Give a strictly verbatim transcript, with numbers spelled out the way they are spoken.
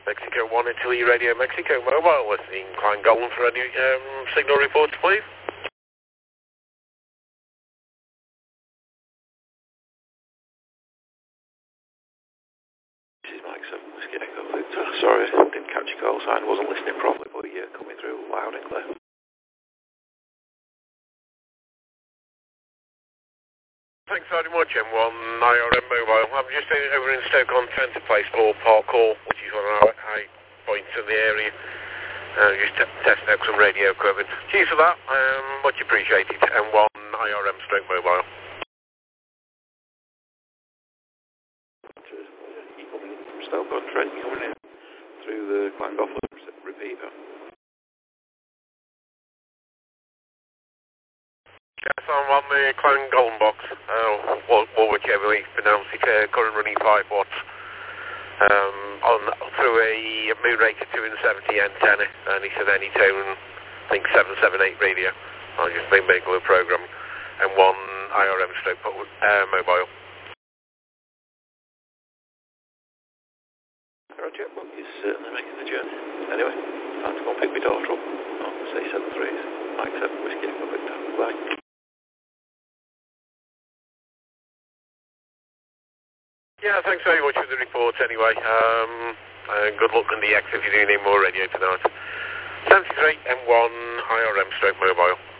Mexico one Italy Radio Mexico Mobile with the Klein Golden for any um, signal reports, please. This is Mike seven Whiskey Echo Victor. Sorry, didn't catch your call sign, wasn't listening properly, but you're coming through loud and clear. Thanks very much, M one I R M Mobile. I'm just over in Stoke-on-Trent to place for Park Hall, which is one of our high points in the area. Uh, just t- testing out some radio equipment. Cheers for that, um, much appreciated. M one I R M Stroke Mobile. You coming in from Stoke-on-Trent, you coming in through the Llangollen repeater. Yes, I'm on the Klein Golden box, uh, or, or whichever we pronounce it, uh, current running five watts, um, on through a moon rate of two seventy antenna, and he said any tone, I think seven seven eight radio. I'll just been making a program, and one I R M stroke uh, mobile. Roger, well, he's certainly making the journey. Anyway, time to go and pick my daughter up on C seven threes, Mike seven Whiskey Echo Victor. Bye. Yeah, thanks very much for the reports anyway. Um, and good luck on the X if you do need more radio tonight. seventy-three M one I R M stroke mobile.